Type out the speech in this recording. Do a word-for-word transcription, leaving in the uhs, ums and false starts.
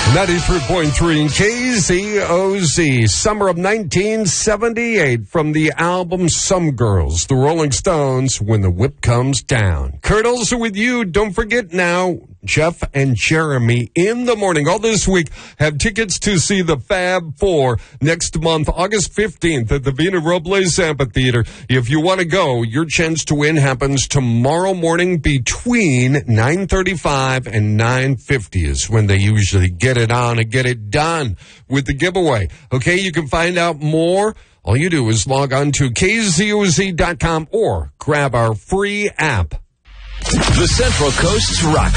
ninety-three point three K Z O Z, summer of nineteen seventy-eight, from the album Some Girls, the Rolling Stones, When the Whip Comes Down. Kurt Olson with you. Don't forget now, Jeff and Jeremy in the morning all this week have tickets to see the Fab Four next month, August fifteenth, at the Vina Robles Amphitheater. If you want to go, your chance to win happens tomorrow morning between nine thirty-five and nine fifty is when they usually get it on and get it done with the giveaway. Okay, you can find out more. All you do is log on to K Z O Z dot com or grab our free app. The Central Coast's rock